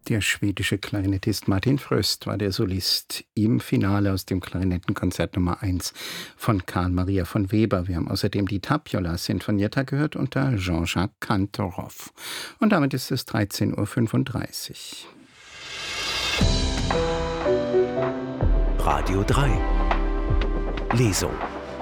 Der schwedische Klarinettist Martin Fröst war der Solist im Finale aus dem Klarinettenkonzert Nummer 1 von Carl Maria von Weber. Wir haben außerdem die Tapiola Sinfonietta gehört unter Jean-Jacques Kantorov. Und damit ist es 13:35 Uhr. Radio 3 Lesung.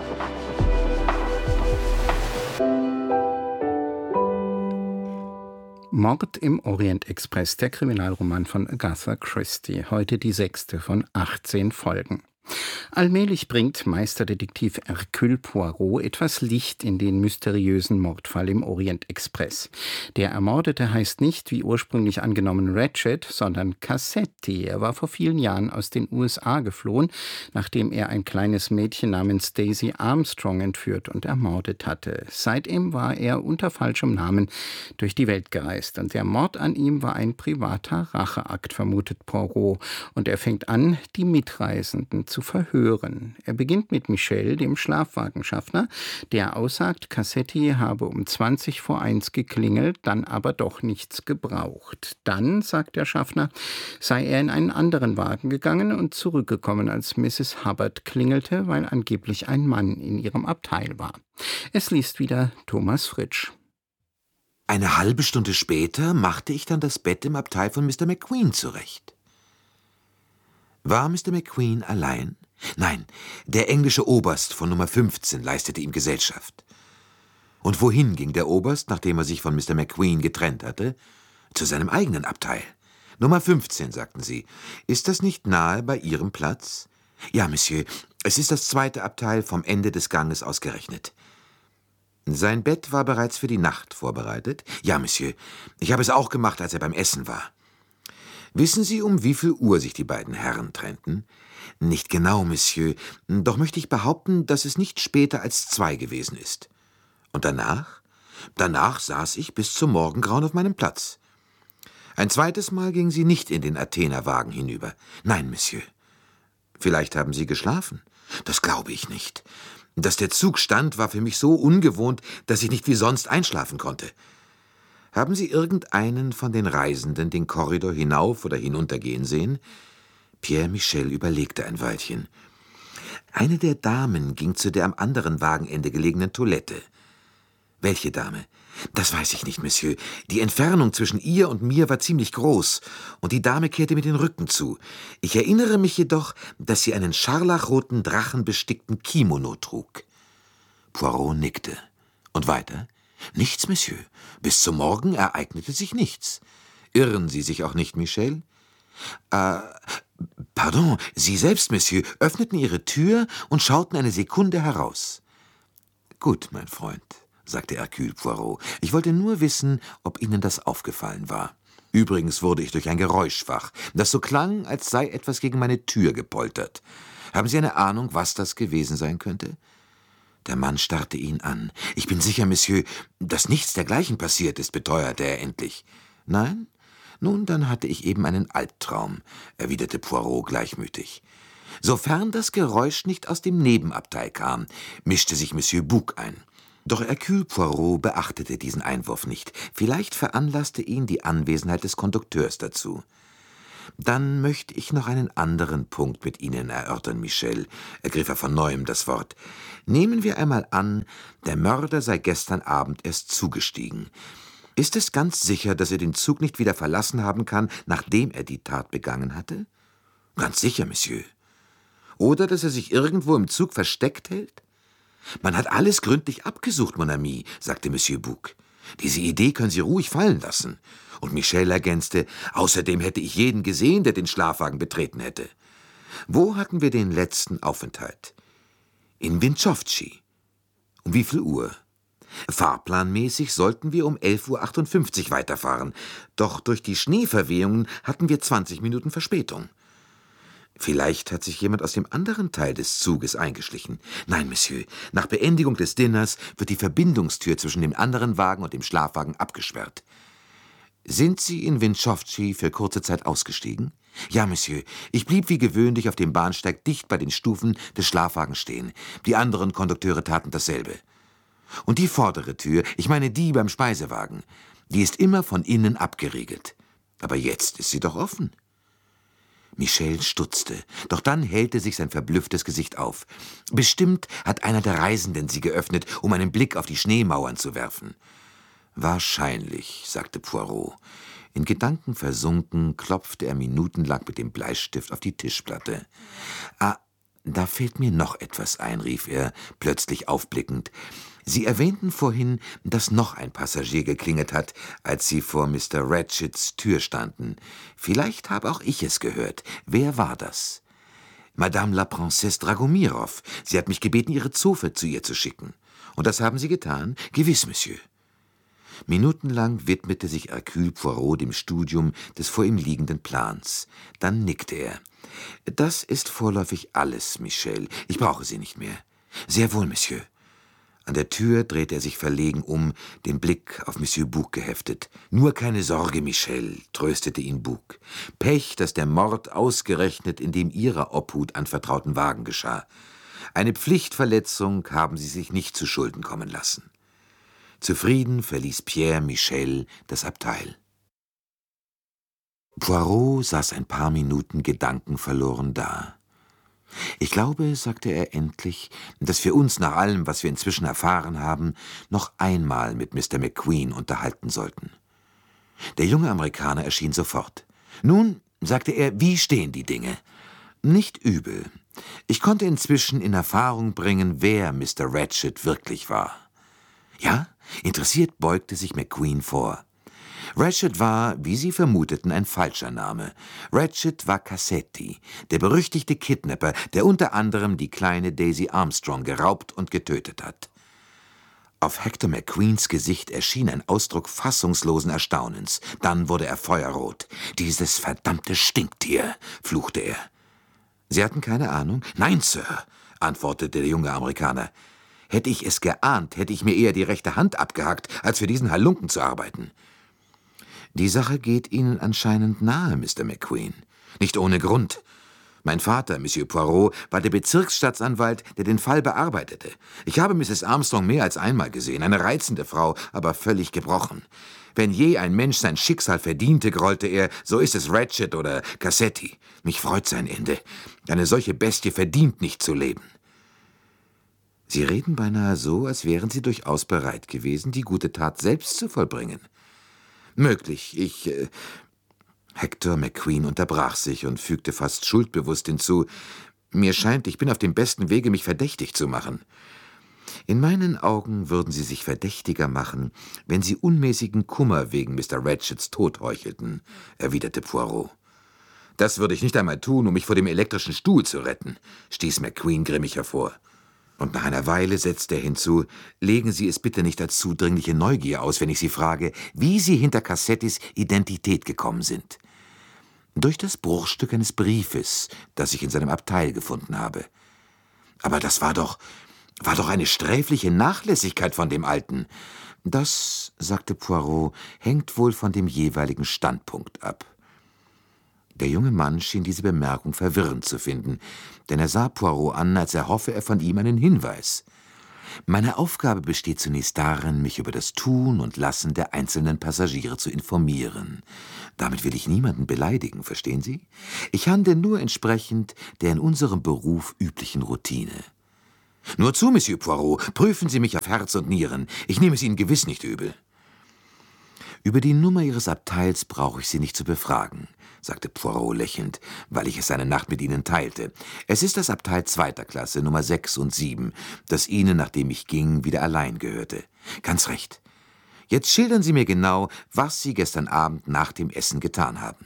Mord im Orient-Express, der Kriminalroman von Agatha Christie. Heute die 6. von 18 Folgen. Allmählich bringt Meisterdetektiv Hercule Poirot etwas Licht in den mysteriösen Mordfall im Orient-Express. Der Ermordete heißt nicht, wie ursprünglich angenommen, Ratchet, sondern Cassetti. Er war vor vielen Jahren aus den USA geflohen, nachdem er ein kleines Mädchen namens Daisy Armstrong entführt und ermordet hatte. Seitdem war er unter falschem Namen durch die Welt gereist. Und der Mord an ihm war ein privater Racheakt, vermutet Poirot. Und er fängt an, die Mitreisenden zu verhören. Er beginnt mit Michel, dem Schlafwagenschaffner, der aussagt, Cassetti habe um 20 vor 1 geklingelt, dann aber doch nichts gebraucht. Dann, sagt der Schaffner, sei er in einen anderen Wagen gegangen und zurückgekommen, als Mrs. Hubbard klingelte, weil angeblich ein Mann in ihrem Abteil war. Es liest wieder Thomas Fritsch. Eine halbe Stunde später machte ich dann das Bett im Abteil von Mr. McQueen zurecht. War Mr. McQueen allein? Nein, der englische Oberst von Nummer 15 leistete ihm Gesellschaft. Und wohin ging der Oberst, nachdem er sich von Mr. McQueen getrennt hatte? Zu seinem eigenen Abteil. Nummer 15, sagten Sie. Ist das nicht nahe bei Ihrem Platz? Ja, Monsieur, es ist das zweite Abteil vom Ende des Ganges ausgerechnet. Sein Bett war bereits für die Nacht vorbereitet? Ja, Monsieur, ich habe es auch gemacht, als er beim Essen war. Wissen Sie, um wie viel Uhr sich die beiden Herren trennten? Nicht genau, Monsieur, doch möchte ich behaupten, dass es nicht später als 2 gewesen ist. Und danach? Danach saß ich bis zum Morgengrauen auf meinem Platz. Ein zweites Mal gingen Sie nicht in den Athenerwagen hinüber. Nein, Monsieur. Vielleicht haben Sie geschlafen? Das glaube ich nicht. Dass der Zug stand, war für mich so ungewohnt, dass ich nicht wie sonst einschlafen konnte. Haben Sie irgendeinen von den Reisenden den Korridor hinauf oder hinunter gehen sehen? Pierre Michel überlegte ein Weilchen. Eine der Damen ging zu der am anderen Wagenende gelegenen Toilette. Welche Dame? Das weiß ich nicht, Monsieur. Die Entfernung zwischen ihr und mir war ziemlich groß, und die Dame kehrte mit den Rücken zu. Ich erinnere mich jedoch, dass sie einen scharlachroten, drachenbestickten Kimono trug. Poirot nickte. Und weiter? Nichts, Monsieur. Bis zum Morgen ereignete sich nichts. Irren Sie sich auch nicht, Michel? Pardon, Sie selbst, Monsieur, öffneten Ihre Tür und schauten eine Sekunde heraus. Gut, mein Freund, sagte Hercule Poirot. Ich wollte nur wissen, ob Ihnen das aufgefallen war. Übrigens wurde ich durch ein Geräusch wach, das so klang, als sei etwas gegen meine Tür gepoltert. Haben Sie eine Ahnung, was das gewesen sein könnte? Der Mann starrte ihn an. »Ich bin sicher, Monsieur, dass nichts dergleichen passiert ist«, beteuerte er endlich. »Nein? Nun, dann hatte ich eben einen Albtraum«, erwiderte Poirot gleichmütig. »Sofern das Geräusch nicht aus dem Nebenabteil kam«, mischte sich Monsieur Bouc ein. Doch Hercule Poirot beachtete diesen Einwurf nicht. Vielleicht veranlasste ihn die Anwesenheit des Kondukteurs dazu. »Dann möchte ich noch einen anderen Punkt mit Ihnen erörtern, Michel«, ergriff er von neuem das Wort. »Nehmen wir einmal an, der Mörder sei gestern Abend erst zugestiegen. Ist es ganz sicher, dass er den Zug nicht wieder verlassen haben kann, nachdem er die Tat begangen hatte?« »Ganz sicher, Monsieur.« »Oder dass er sich irgendwo im Zug versteckt hält?« »Man hat alles gründlich abgesucht, mon ami«, sagte Monsieur Bouc. »Diese Idee können Sie ruhig fallen lassen.« Und Michel ergänzte, »Außerdem hätte ich jeden gesehen, der den Schlafwagen betreten hätte.« »Wo hatten wir den letzten Aufenthalt?« »In Winchowschi.« »Um wie viel Uhr?« »Fahrplanmäßig sollten wir um 11:58 Uhr weiterfahren, doch durch die Schneeverwehungen hatten wir 20 Minuten Verspätung.« »Vielleicht hat sich jemand aus dem anderen Teil des Zuges eingeschlichen.« »Nein, Monsieur, nach Beendigung des Dinners wird die Verbindungstür zwischen dem anderen Wagen und dem Schlafwagen abgesperrt.« »Sind Sie in Winchowschi für kurze Zeit ausgestiegen?« »Ja, Monsieur. Ich blieb wie gewöhnlich auf dem Bahnsteig dicht bei den Stufen des Schlafwagens stehen. Die anderen Kondukteure taten dasselbe.« »Und die vordere Tür, ich meine die beim Speisewagen, die ist immer von innen abgeriegelt.« Aber jetzt ist sie doch offen. Michel stutzte, doch dann hellte sich sein verblüfftes Gesicht auf. Bestimmt hat einer der Reisenden sie geöffnet, um einen Blick auf die Schneemauern zu werfen. Wahrscheinlich, sagte Poirot. In Gedanken versunken, klopfte er minutenlang mit dem Bleistift auf die Tischplatte. »Ah, da fällt mir noch etwas ein«, rief er, plötzlich aufblickend. »Sie erwähnten vorhin, dass noch ein Passagier geklingelt hat, als Sie vor Mr. Ratchets Tür standen. Vielleicht habe auch ich es gehört. Wer war das?« »Madame la Princesse Dragomirow. Sie hat mich gebeten, Ihre Zofe zu ihr zu schicken.« »Und das haben Sie getan?« »Gewiss, Monsieur.« Minutenlang widmete sich Hercule Poirot dem Studium des vor ihm liegenden Plans. Dann nickte er. »Das ist vorläufig alles, Michel. Ich brauche Sie nicht mehr.« »Sehr wohl, Monsieur.« An der Tür drehte er sich verlegen um, den Blick auf Monsieur Bouc geheftet. »Nur keine Sorge, Michel«, tröstete ihn Bouc. »Pech, dass der Mord ausgerechnet in dem Ihrer Obhut anvertrauten Wagen geschah. Eine Pflichtverletzung haben Sie sich nicht zu Schulden kommen lassen.« Zufrieden verließ Pierre Michel das Abteil. Poirot saß ein paar Minuten gedankenverloren da. »Ich glaube«, sagte er endlich, »dass wir uns nach allem, was wir inzwischen erfahren haben, noch einmal mit Mr. McQueen unterhalten sollten.« Der junge Amerikaner erschien sofort. »Nun«, sagte er, »wie stehen die Dinge?« »Nicht übel. Ich konnte inzwischen in Erfahrung bringen, wer Mr. Ratchet wirklich war.« »Ja?« Interessiert beugte sich McQueen vor. Ratchet war, wie Sie vermuteten, ein falscher Name. Ratchet war Cassetti, der berüchtigte Kidnapper, der unter anderem die kleine Daisy Armstrong geraubt und getötet hat. Auf Hector McQueens Gesicht erschien ein Ausdruck fassungslosen Erstaunens. Dann wurde er feuerrot. »Dieses verdammte Stinktier«, fluchte er. »Sie hatten keine Ahnung?« »Nein, Sir«, antwortete der junge Amerikaner. »Hätte ich es geahnt, hätte ich mir eher die rechte Hand abgehackt, als für diesen Halunken zu arbeiten.« »Die Sache geht Ihnen anscheinend nahe, Mr. McQueen.« »Nicht ohne Grund. Mein Vater, Monsieur Poirot, war der Bezirksstaatsanwalt, der den Fall bearbeitete. Ich habe Mrs. Armstrong mehr als einmal gesehen, eine reizende Frau, aber völlig gebrochen. Wenn je ein Mensch sein Schicksal verdiente, grollte er, so ist es Ratchet oder Cassetti. Mich freut sein Ende. Eine solche Bestie verdient nicht zu leben.« »Sie reden beinahe so, als wären Sie durchaus bereit gewesen, die gute Tat selbst zu vollbringen.« »Möglich. Hector McQueen unterbrach sich und fügte fast schuldbewusst hinzu, »Mir scheint, ich bin auf dem besten Wege, mich verdächtig zu machen.« »In meinen Augen würden Sie sich verdächtiger machen, wenn Sie unmäßigen Kummer wegen Mr. Ratchets Tod heuchelten«, erwiderte Poirot. »Das würde ich nicht einmal tun, um mich vor dem elektrischen Stuhl zu retten«, stieß McQueen grimmig hervor. Und nach einer Weile setzte er hinzu, »Legen Sie es bitte nicht als zudringliche Neugier aus, wenn ich Sie frage, wie Sie hinter Cassettis Identität gekommen sind.« »Durch das Bruchstück eines Briefes, das ich in seinem Abteil gefunden habe.« »Aber das war doch eine sträfliche Nachlässigkeit von dem Alten.« »Das«, sagte Poirot, »hängt wohl von dem jeweiligen Standpunkt ab.« Der junge Mann schien diese Bemerkung verwirrend zu finden, denn er sah Poirot an, als erhoffe er von ihm einen Hinweis. »Meine Aufgabe besteht zunächst darin, mich über das Tun und Lassen der einzelnen Passagiere zu informieren. Damit will ich niemanden beleidigen, verstehen Sie? Ich handle nur entsprechend der in unserem Beruf üblichen Routine.« »Nur zu, Monsieur Poirot, prüfen Sie mich auf Herz und Nieren. Ich nehme es Ihnen gewiss nicht übel.« »Über die Nummer Ihres Abteils brauche ich Sie nicht zu befragen«, sagte Poirot lächelnd, weil ich es eine Nacht mit Ihnen teilte. »Es ist das Abteil 2. Klasse, Nummer 6 und 7, das Ihnen, nachdem ich ging, wieder allein gehörte.« »Ganz recht. Jetzt schildern Sie mir genau, was Sie gestern Abend nach dem Essen getan haben.«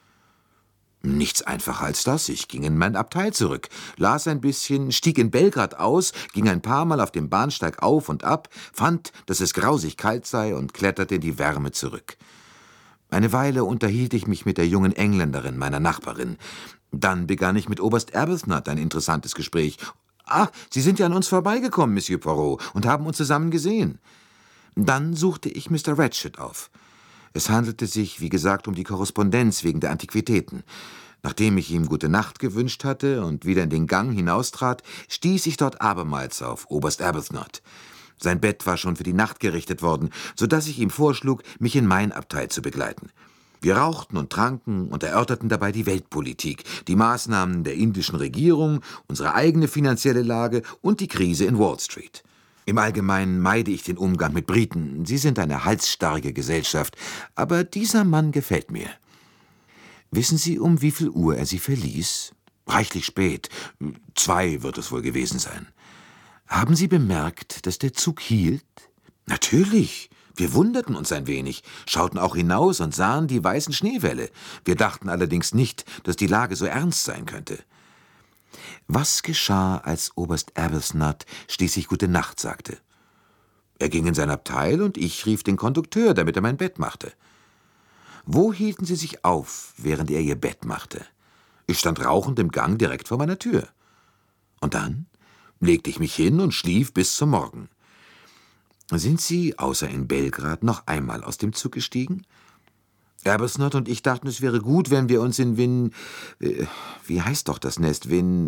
»Nichts einfacher als das. Ich ging in mein Abteil zurück, las ein bisschen, stieg in Belgrad aus, ging ein paar Mal auf dem Bahnsteig auf und ab, fand, dass es grausig kalt sei und kletterte in die Wärme zurück. Eine Weile unterhielt ich mich mit der jungen Engländerin, meiner Nachbarin. Dann begann ich mit Oberst Arbuthnot ein interessantes Gespräch. »Ah, Sie sind ja an uns vorbeigekommen, Monsieur Poirot, und haben uns zusammen gesehen.« Dann suchte ich Mr. Ratchet auf. Es handelte sich, wie gesagt, um die Korrespondenz wegen der Antiquitäten. Nachdem ich ihm gute Nacht gewünscht hatte und wieder in den Gang hinaustrat, stieß ich dort abermals auf Oberst Arbuthnot. Sein Bett war schon für die Nacht gerichtet worden, so dass ich ihm vorschlug, mich in mein Abteil zu begleiten. Wir rauchten und tranken und erörterten dabei die Weltpolitik, die Maßnahmen der indischen Regierung, unsere eigene finanzielle Lage und die Krise in Wall Street. Im Allgemeinen meide ich den Umgang mit Briten. Sie sind eine halsstarrige Gesellschaft, aber dieser Mann gefällt mir. Wissen Sie, um wie viel Uhr er Sie verließ? Reichlich spät. 2 wird es wohl gewesen sein. Haben Sie bemerkt, dass der Zug hielt? Natürlich. Wir wunderten uns ein wenig, schauten auch hinaus und sahen die weißen Schneewälle. Wir dachten allerdings nicht, dass die Lage so ernst sein könnte. Was geschah, als Oberst Arbuthnot schließlich Gute Nacht sagte? Er ging in sein Abteil und ich rief den Kondukteur, damit er mein Bett machte. Wo hielten Sie sich auf, während er Ihr Bett machte? Ich stand rauchend im Gang direkt vor meiner Tür. Und dann legte ich mich hin und schlief bis zum Morgen. Sind Sie, außer in Belgrad, noch einmal aus dem Zug gestiegen? Arbuthnot und ich dachten, es wäre gut, wenn wir uns in wie heißt doch das Nest?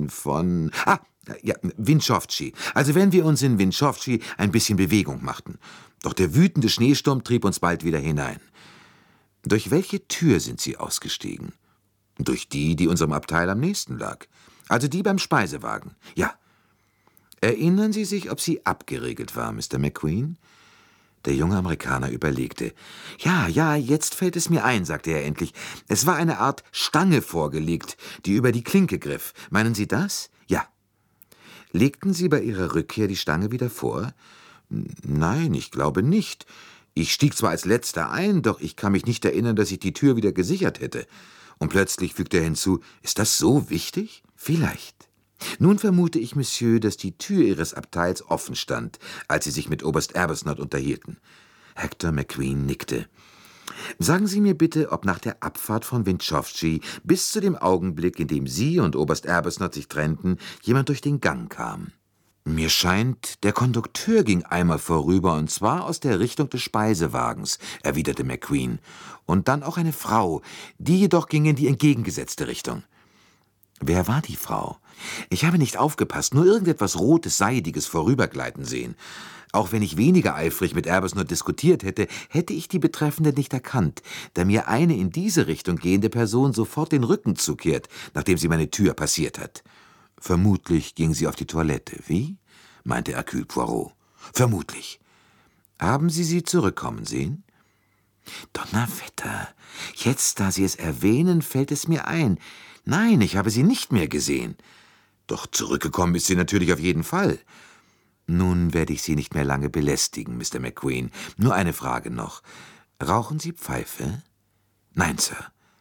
Winchowschi. Also wenn wir uns in Winchowschi ein bisschen Bewegung machten. Doch der wütende Schneesturm trieb uns bald wieder hinein. Durch welche Tür sind Sie ausgestiegen? Durch die, die unserem Abteil am nächsten lag. Also die beim Speisewagen. Ja. Erinnern Sie sich, ob sie abgeriegelt war, Mr. McQueen? Der junge Amerikaner überlegte. Ja, jetzt fällt es mir ein, sagte er endlich. Es war eine Art Stange vorgelegt, die über die Klinke griff. Meinen Sie das? Ja. Legten Sie bei Ihrer Rückkehr die Stange wieder vor? Nein, ich glaube nicht. Ich stieg zwar als Letzter ein, doch ich kann mich nicht erinnern, dass ich die Tür wieder gesichert hätte. Und plötzlich fügte er hinzu, ist das so wichtig? Vielleicht. Nun vermute ich, Monsieur, dass die Tür Ihres Abteils offen stand, als Sie sich mit Oberst Arbuthnot unterhielten. Hector McQueen nickte. Sagen Sie mir bitte, ob nach der Abfahrt von Winchowschi bis zu dem Augenblick, in dem Sie und Oberst Arbuthnot sich trennten, jemand durch den Gang kam. Mir scheint, der Kondukteur ging einmal vorüber, und zwar aus der Richtung des Speisewagens, erwiderte McQueen. Und dann auch eine Frau, die jedoch ging in die entgegengesetzte Richtung. Wer war die Frau? Ich habe nicht aufgepasst, nur irgendetwas Rotes, Seidiges vorübergleiten sehen. Auch wenn ich weniger eifrig mit Arbuthnot diskutiert hätte, hätte ich die Betreffende nicht erkannt, da mir eine in diese Richtung gehende Person sofort den Rücken zukehrt, nachdem sie meine Tür passiert hat. Vermutlich ging sie auf die Toilette. Wie? Meinte Hercule Poirot. Vermutlich. Haben Sie sie zurückkommen sehen? Donnerwetter, jetzt, da Sie es erwähnen, fällt es mir ein. Nein, ich habe sie nicht mehr gesehen. Doch zurückgekommen ist sie natürlich auf jeden Fall. Nun werde ich Sie nicht mehr lange belästigen, Mr. McQueen. Nur eine Frage noch. Rauchen Sie Pfeife? Nein, Sir.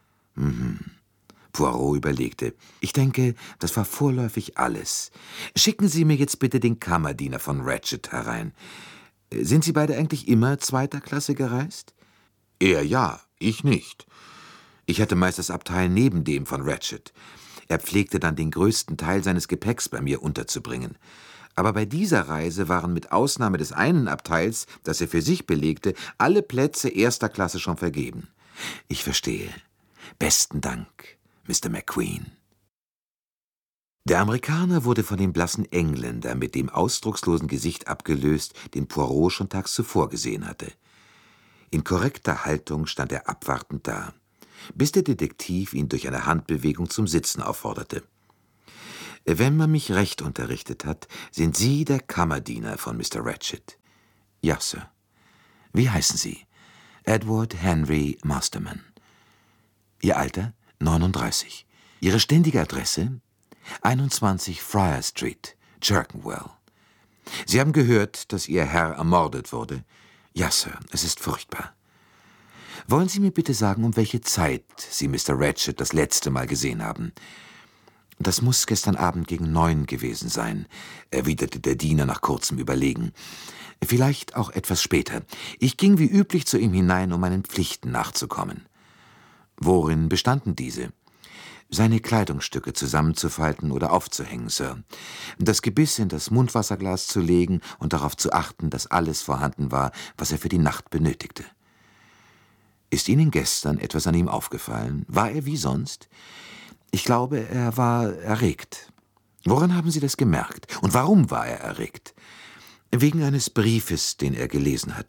Poirot überlegte. Ich denke, das war vorläufig alles. Schicken Sie mir jetzt bitte den Kammerdiener von Ratchet herein. Sind Sie beide eigentlich immer 2. Klasse gereist? Er ja, ich nicht. Ich hatte meist das Abteil neben dem von Ratchet. Er pflegte dann den größten Teil seines Gepäcks bei mir unterzubringen. Aber bei dieser Reise waren mit Ausnahme des einen Abteils, das er für sich belegte, alle Plätze 1. Klasse schon vergeben. Ich verstehe. Besten Dank, Mr. McQueen. Der Amerikaner wurde von dem blassen Engländer mit dem ausdruckslosen Gesicht abgelöst, den Poirot schon tags zuvor gesehen hatte. In korrekter Haltung stand er abwartend da, bis der Detektiv ihn durch eine Handbewegung zum Sitzen aufforderte. »Wenn man mich recht unterrichtet hat, sind Sie der Kammerdiener von Mr. Ratchet?« »Ja, Sir.« »Wie heißen Sie?« »Edward Henry Masterman.« »Ihr Alter?« »39.« »Ihre ständige Adresse?« »21 Friar Street, Clerkenwell.« »Sie haben gehört, dass Ihr Herr ermordet wurde?« »Ja, Sir, es ist furchtbar.« »Wollen Sie mir bitte sagen, um welche Zeit Sie Mr. Ratchet das letzte Mal gesehen haben?« »Das muss gestern Abend gegen 9 gewesen sein«, erwiderte der Diener nach kurzem Überlegen. »Vielleicht auch etwas später. Ich ging wie üblich zu ihm hinein, um meinen Pflichten nachzukommen.« »Worin bestanden diese?« »Seine Kleidungsstücke zusammenzufalten oder aufzuhängen, Sir. Das Gebiss in das Mundwasserglas zu legen und darauf zu achten, dass alles vorhanden war, was er für die Nacht benötigte.« »Ist Ihnen gestern etwas an ihm aufgefallen? War er wie sonst?« »Ich glaube, er war erregt.« »Woran haben Sie das gemerkt? Und warum war er erregt?« »Wegen eines Briefes, den er gelesen hatte.«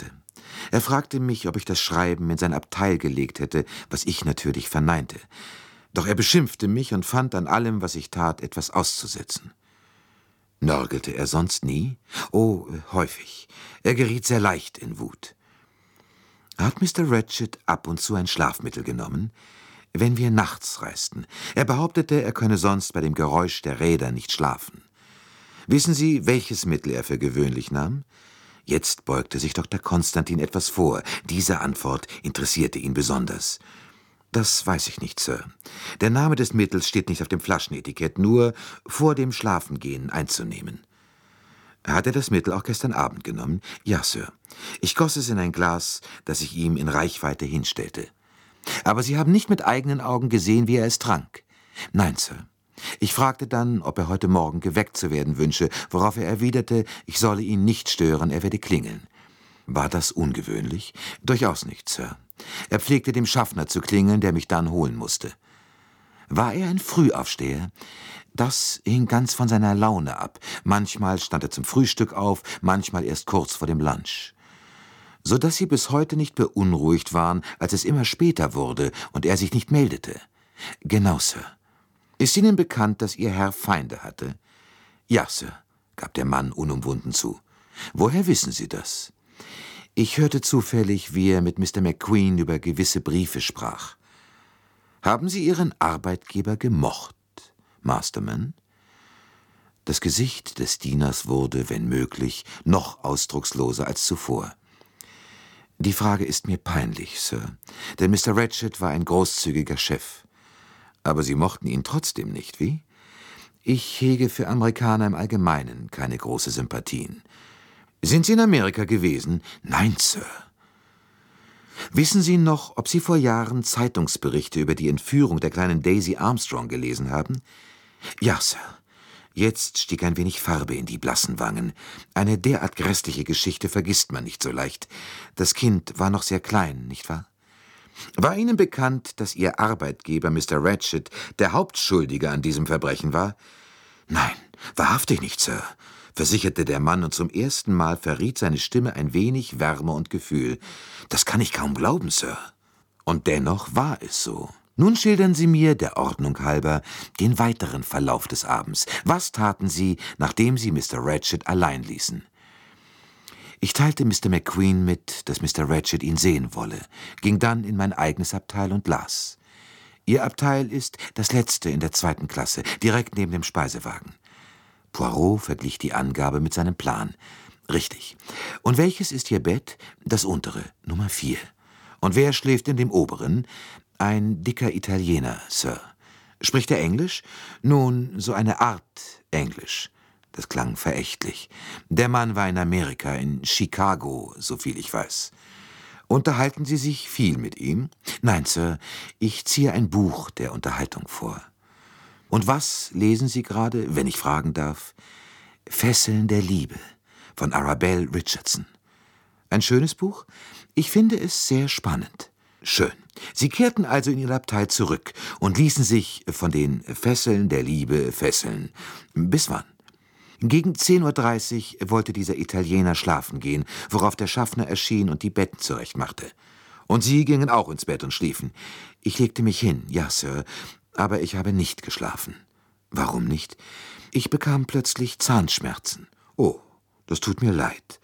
Er fragte mich, ob ich das Schreiben in sein Abteil gelegt hätte, was ich natürlich verneinte. Doch er beschimpfte mich und fand an allem, was ich tat, etwas auszusetzen. Nörgelte er sonst nie? Oh, häufig. Er geriet sehr leicht in Wut. Hat Mr. Ratchet ab und zu ein Schlafmittel genommen, wenn wir nachts reisten? Er behauptete, er könne sonst bei dem Geräusch der Räder nicht schlafen. Wissen Sie, welches Mittel er für gewöhnlich nahm? Jetzt beugte sich Dr. Konstantin etwas vor. Diese Antwort interessierte ihn besonders. »Das weiß ich nicht, Sir. Der Name des Mittels steht nicht auf dem Flaschenetikett, nur vor dem Schlafengehen einzunehmen.« »Hat er das Mittel auch gestern Abend genommen?« »Ja, Sir. Ich goss es in ein Glas, das ich ihm in Reichweite hinstellte.« »Aber Sie haben nicht mit eigenen Augen gesehen, wie er es trank?« »Nein, Sir. Ich fragte dann, ob er heute Morgen geweckt zu werden wünsche, worauf er erwiderte, ich solle ihn nicht stören, er werde klingeln.« »War das ungewöhnlich?« »Durchaus nicht, Sir. Er pflegte dem Schaffner zu klingeln, der mich dann holen musste.« »War er ein Frühaufsteher?« »Das hing ganz von seiner Laune ab. Manchmal stand er zum Frühstück auf, manchmal erst kurz vor dem Lunch.« »So dass Sie bis heute nicht beunruhigt waren, als es immer später wurde und er sich nicht meldete?« »Genau, Sir.« »Ist Ihnen bekannt, dass Ihr Herr Feinde hatte?« »Ja, Sir«, gab der Mann unumwunden zu. »Woher wissen Sie das?« »Ich hörte zufällig, wie er mit Mr. McQueen über gewisse Briefe sprach.« »Haben Sie Ihren Arbeitgeber gemocht, Masterman?« Das Gesicht des Dieners wurde, wenn möglich, noch ausdrucksloser als zuvor. »Die Frage ist mir peinlich, Sir, denn Mr. Ratchet war ein großzügiger Chef. Aber Sie mochten ihn trotzdem nicht, wie? Ich hege für Amerikaner im Allgemeinen keine große Sympathien. Sind Sie in Amerika gewesen?« »Nein, Sir.« »Wissen Sie noch, ob Sie vor Jahren Zeitungsberichte über die Entführung der kleinen Daisy Armstrong gelesen haben?« »Ja, Sir.« Jetzt stieg ein wenig Farbe in die blassen Wangen. Eine derart grässliche Geschichte vergisst man nicht so leicht. Das Kind war noch sehr klein, nicht wahr? War Ihnen bekannt, dass Ihr Arbeitgeber, Mr. Ratchet, der Hauptschuldige an diesem Verbrechen war?« »Nein, wahrhaftig nicht, Sir«, versicherte der Mann, und zum ersten Mal verriet seine Stimme ein wenig Wärme und Gefühl. »Das kann ich kaum glauben, Sir.« Und dennoch war es so. Nun schildern Sie mir, der Ordnung halber, den weiteren Verlauf des Abends. Was taten Sie, nachdem Sie Mr. Ratchet allein ließen?« »Ich teilte Mr. McQueen mit, dass Mr. Ratchet ihn sehen wolle, ging dann in mein eigenes Abteil und las. Ihr Abteil ist das letzte in der 2. Klasse, direkt neben dem Speisewagen.« Poirot verglich die Angabe mit seinem Plan. »Richtig. Und welches ist Ihr Bett?« »Das untere, Nummer 4. Und wer schläft in dem oberen?« »Ein dicker Italiener, Sir.« »Spricht er Englisch?« »Nun, so eine Art Englisch.« Das klang verächtlich. Der Mann war in Amerika, in Chicago, soviel ich weiß. »Unterhalten Sie sich viel mit ihm?« »Nein, Sir, ich ziehe ein Buch der Unterhaltung vor.« »Und was lesen Sie gerade, wenn ich fragen darf?« »Fesseln der Liebe« von Arabelle Richardson. »Ein schönes Buch? Ich finde es sehr spannend.« »Schön. Sie kehrten also in Ihr Abteil zurück und ließen sich von den Fesseln der Liebe fesseln. Bis wann?« »Gegen 10:30 Uhr wollte dieser Italiener schlafen gehen, worauf der Schaffner erschien und die Betten zurechtmachte. Und Sie gingen auch ins Bett und schliefen?« »Ich legte mich hin, ja, Sir, aber ich habe nicht geschlafen.« »Warum nicht?« »Ich bekam plötzlich Zahnschmerzen.« »Oh, das tut mir leid.